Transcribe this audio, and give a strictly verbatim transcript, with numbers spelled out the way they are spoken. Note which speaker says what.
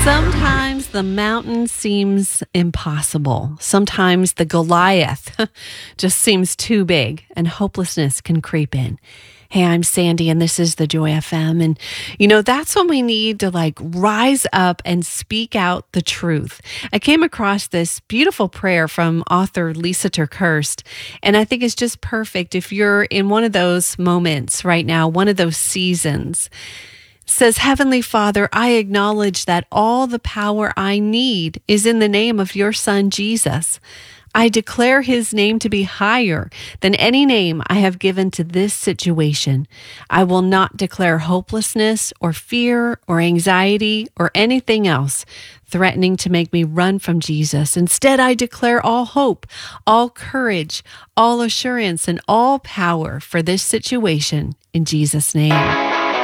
Speaker 1: Sometimes the mountain seems impossible. Sometimes the Goliath just seems too big and hopelessness can creep in. Hey, I'm Sandy and this is the Joy F M. And, you know, that's when we need to like rise up and speak out the truth. I came across this beautiful prayer from author Lisa TerKeurst, and I think it's just perfect if you're in one of those moments right now, one of those seasons. Says, Heavenly Father, I acknowledge that all the power I need is in the name of your Son, Jesus. I declare his name to be higher than any name I have given to this situation. I will not declare hopelessness or fear or anxiety or anything else threatening to make me run from Jesus. Instead, I declare all hope, all courage, all assurance, and all power for this situation in Jesus' name.